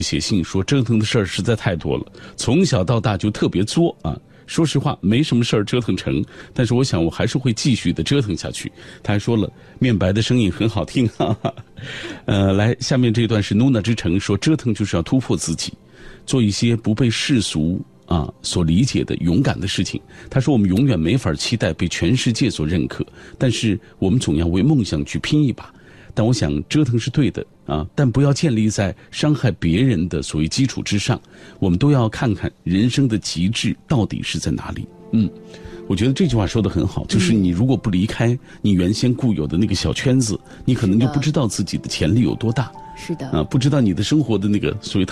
写信说折腾的事儿实在太多了，从小到大就特别作啊。说实话，没什么事儿折腾成，但是我想我还是会继续的折腾下去。他还说了，面白的声音很好听，哈哈。来，下面这段是努娜之城说，折腾就是要突破自己，做一些不被世俗所理解的勇敢的事情。他说，我们永远没法期待被全世界所认可，但是我们总要为梦想去拼一把。但我想折腾是对的但不要建立在伤害别人的所谓基础之上，我们都要看看人生的极致到底是在哪里。我觉得这句话说得很好，就是你如果不离开你原先固有的那个小圈子，你可能就不知道自己的潜力有多大。 是的， 不知道你的生活的那个所谓